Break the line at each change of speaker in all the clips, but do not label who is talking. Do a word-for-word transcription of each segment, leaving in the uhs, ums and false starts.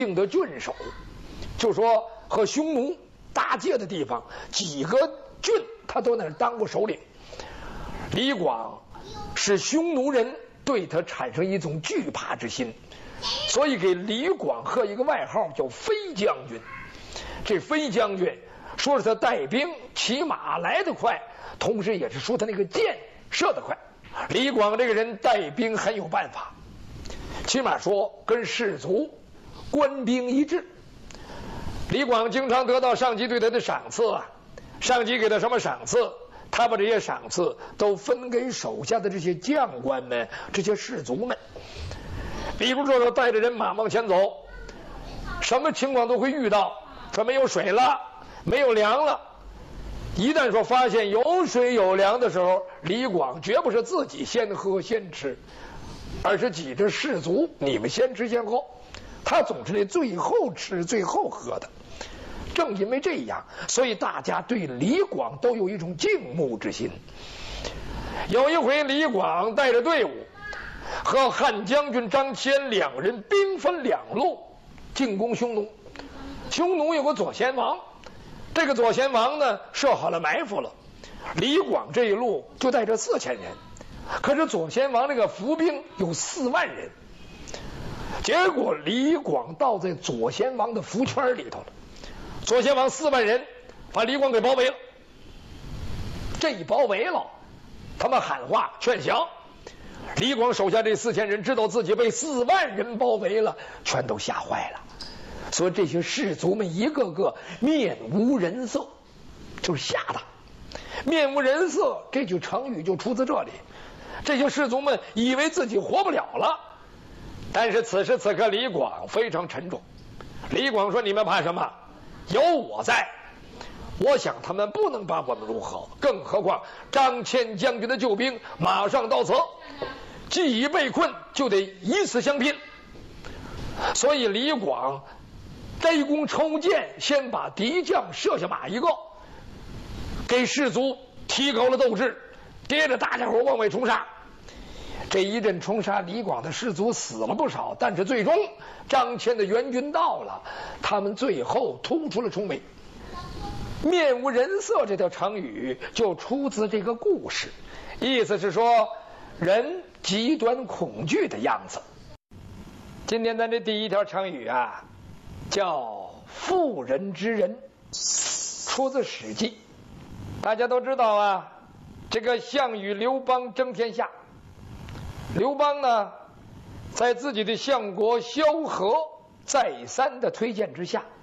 定的郡守，就说和匈奴搭界的地方几个郡，他都在那当过首领。李广使匈奴人对他产生一种惧怕之心，所以给李广贺一个外号叫飞将军。这飞将军说是他带兵骑马来得快，同时也是说他那个箭射得快。李广这个人带兵很有办法，起码说跟士卒官兵一致。李广经常得到上级对他的赏赐啊，上级给他什么赏赐，他把这些赏赐都分给手下的这些将官们、这些士卒们。比如说，他带着人马往前走，什么情况都会遇到。说没有水了，没有粮了。一旦说发现有水有粮的时候，李广绝不是自己先喝先吃，而是挤着士卒，你们先吃先喝。他总是那最后吃最后喝的。正因为这样，所以大家对李广都有一种敬慕之心。有一回，李广带着队伍和汉将军张骞两人兵分两路进攻匈奴。匈奴有个左贤王，这个左贤王呢设好了埋伏了，李广这一路就带着四千人，可是左贤王那个伏兵有四万人。结果李广倒在左贤王的伏圈里头了，左贤王四万人把李广给包围了。这一包围了，他们喊话劝降。李广手下这四千人知道自己被四万人包围了，全都吓坏了。所以这些士卒们一个个面无人色，就是吓的。面无人色这句成语就出自这里。这些士卒们以为自己活不了了，但是此时此刻李广非常沉重。李广说：“你们怕什么？有我在。我想他们不能把我们如何，更何况张骞将军的救兵马上到此，既已被困，就得以死相拼。”所以李广摘弓抽箭，先把敌将射下马一个，给士卒提高了斗志，接着大家伙往外冲杀。这一阵冲杀，李广的士卒死了不少，但是最终张骞的援军到了，他们最后突出了重围。面无人色这条成语就出自这个故事，意思是说人极端恐惧的样子。今天咱这第一条成语啊，叫妇人之仁，出自《史记》。大家都知道啊，这个项羽、刘邦争天下。刘邦呢，在自己的相国萧何再三的推荐之下，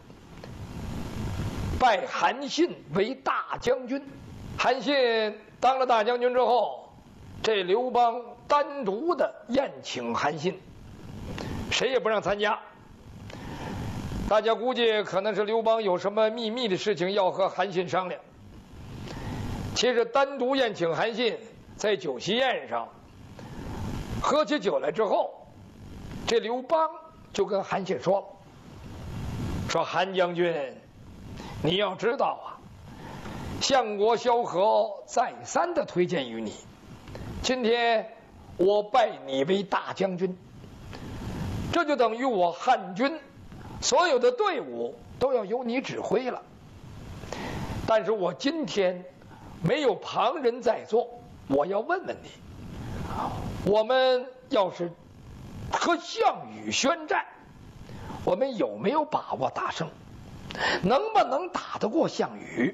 拜韩信为大将军。韩信当了大将军之后，这刘邦单独的宴请韩信，谁也不让参加。大家估计可能是刘邦有什么秘密的事情要和韩信商量。其实单独宴请韩信，在酒席宴上喝起酒来之后，这刘邦就跟韩信说：“说韩将军，你要知道啊，相国萧何再三的推荐于你，今天我拜你为大将军，这就等于我汉军所有的队伍都要由你指挥了。但是我今天没有旁人在座，我要问问你，我们要是和项羽宣战，我们有没有把握打胜？能不能打得过项羽？”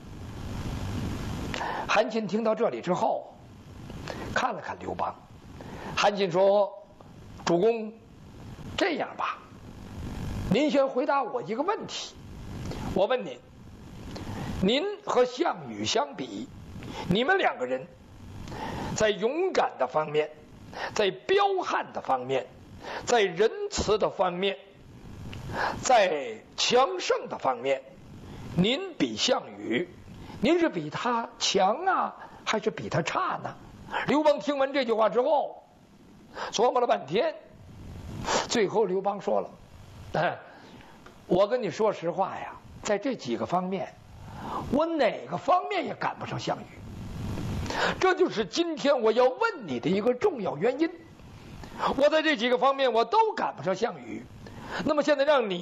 韩信听到这里之后，看了看刘邦。韩信说：“主公，这样吧，您先回答我一个问题。我问您，您和项羽相比，你们两个人在勇敢的方面，在彪悍的方面，在仁慈的方面，在强盛的方面，您比项羽，您是比他强啊，还是比他差呢？”刘邦听完这句话之后，琢磨了半天，最后刘邦说了：“哎，我跟你说实话呀，在这几个方面，我哪个方面也赶不上项羽。这就是今天我要问你的一个重要原因。我在这几个方面我都赶不上项羽， 那么现在让你